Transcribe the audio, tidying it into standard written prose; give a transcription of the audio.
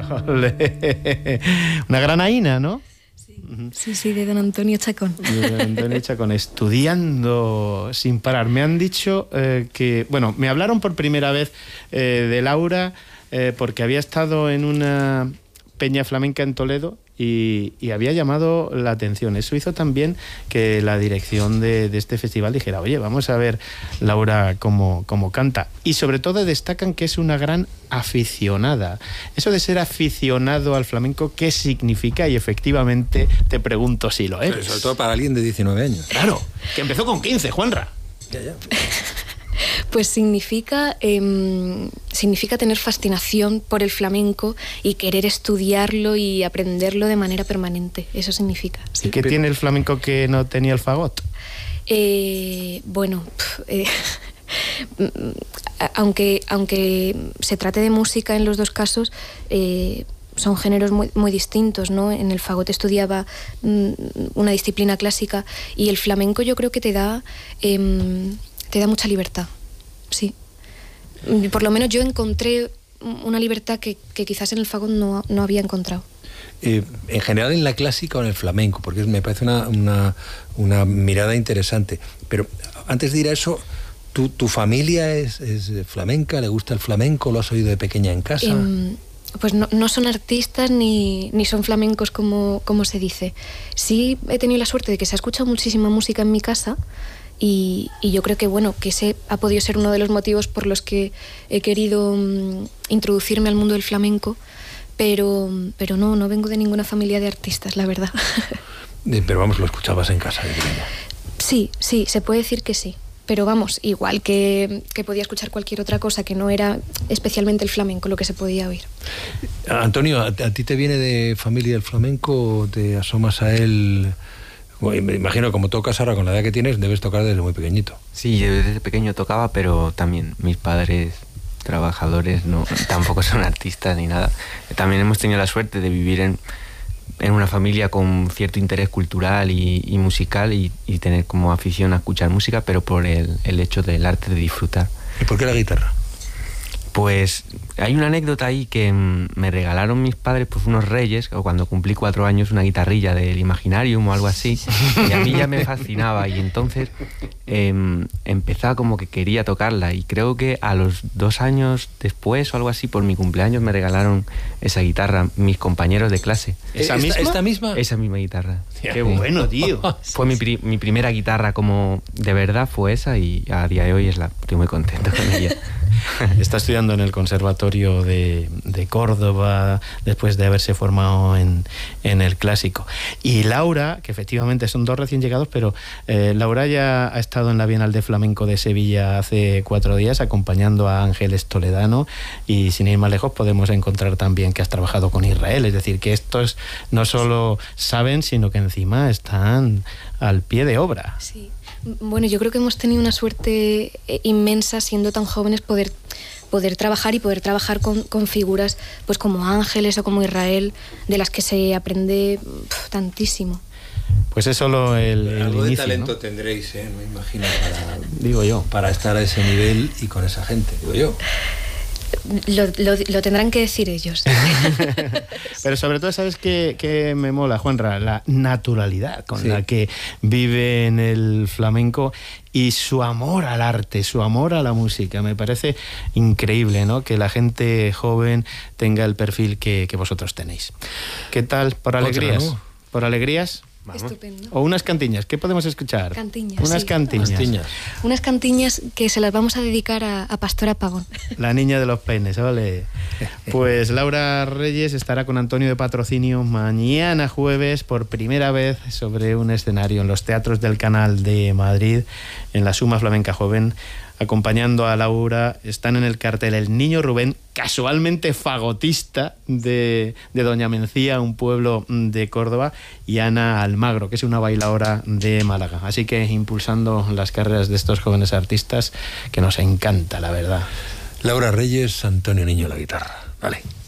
Olé. Una granaína, ¿no? Sí, de don Antonio Chacón. De don Antonio Chacón, estudiando sin parar. Me han dicho que... Bueno, me hablaron por primera vez de Laura porque había estado en una peña flamenca en Toledo y había llamado la atención. Eso hizo también que la dirección de este festival dijera, oye, vamos a ver Laura cómo canta. Y sobre todo destacan que es una gran aficionada. Eso de ser aficionado al flamenco, ¿qué significa? Y efectivamente te pregunto si lo eres. Sobre todo para alguien de 19 años. Claro, que empezó con 15, Juanra. Ya. Pues significa tener fascinación por el flamenco y querer estudiarlo y aprenderlo de manera permanente. Eso significa. ¿Y qué tiene el flamenco que no tenía el fagot? Aunque se trate de música en los dos casos, son géneros muy, muy distintos, ¿no? En el fagot estudiaba una disciplina clásica y el flamenco yo creo que te da mucha libertad, sí. Por lo menos yo encontré una libertad que quizás en el fagot no había encontrado. En general en la clásica o en el flamenco, porque me parece una mirada interesante. Pero antes de ir a eso, ¿tu familia es flamenca? ¿Le gusta el flamenco? ¿Lo has oído de pequeña en casa? Pues no son artistas ni son flamencos como se dice. Sí he tenido la suerte de que se ha escuchado muchísima música en mi casa. Y yo creo que que ese ha podido ser uno de los motivos por los que he querido introducirme al mundo del flamenco, pero no vengo de ninguna familia de artistas, la verdad. Pero vamos, lo escuchabas en casa, diría. Sí, se puede decir que sí, pero vamos, igual que podía escuchar cualquier otra cosa que no era especialmente el flamenco lo que se podía oír. Antonio, ¿a ti te viene de familia el flamenco o te asomas a él? Bueno, me imagino, como tocas ahora con la edad que tienes, debes tocar desde muy pequeñito. Sí, yo desde pequeño tocaba, pero también mis padres trabajadores tampoco son artistas ni nada. También hemos tenido la suerte de vivir en una familia con cierto interés cultural y musical y tener como afición a escuchar música, pero por el hecho del arte de disfrutar. ¿Y por qué la guitarra? Pues hay una anécdota ahí que me regalaron mis padres, pues unos reyes, o cuando cumplí 4 años, una guitarrilla del Imaginarium o algo así, y a mí ya me fascinaba, y entonces empezaba como que quería tocarla, y creo que a los 2 años después o algo así, por mi cumpleaños, me regalaron esa guitarra mis compañeros de clase. ¿Esta misma? Esa misma guitarra. Qué bueno, tío. Fue mi primera guitarra como de verdad, fue esa, y a día de hoy estoy muy contento con ella. Está estudiando en el Conservatorio de Córdoba después de haberse formado en el clásico. Y Laura, que efectivamente son 2 recién llegados, pero Laura ya ha estado en la Bienal de Flamenco de Sevilla hace 4 días acompañando a Ángeles Toledano, y sin ir más lejos podemos encontrar también que has trabajado con Israel, es decir, que estos no solo saben, sino que encima están al pie de obra. Sí. Bueno, yo creo que hemos tenido una suerte inmensa siendo tan jóvenes poder trabajar y poder trabajar con figuras pues como Ángeles o como Israel, de las que se aprende tantísimo. Pues es solo el algo de inicio, talento, ¿no? tendréis, me imagino, digo yo, para estar a ese nivel y con esa gente, digo yo. Lo tendrán que decir ellos. Pero sobre todo, ¿sabes qué me mola, Juanra? La naturalidad con la que vive en el flamenco y su amor al arte, su amor a la música. Me parece increíble, ¿no?, que la gente joven tenga el perfil que vosotros tenéis. ¿Qué tal? ¿Por alegrías? ¿no? ¿Por alegrías? Vamos. Estupendo. O unas cantiñas, ¿qué podemos escuchar? Cantiñas. Unas cantiñas. Unas cantiñas que se las vamos a dedicar a Pastora Pagón. La niña de los peines, ¿vale? Pues Laura Reyes estará con Antonio de Patrocinio mañana jueves por primera vez sobre un escenario en los teatros del Canal de Madrid, en la Suma Flamenca Joven. Acompañando a Laura están en el cartel el Niño Rubén, casualmente fagotista de Doña Mencía, un pueblo de Córdoba, y Ana Almagro, que es una bailaora de Málaga. Así que impulsando las carreras de estos jóvenes artistas que nos encanta, la verdad. Laura Reyes, Antonio Niño la guitarra. Vale.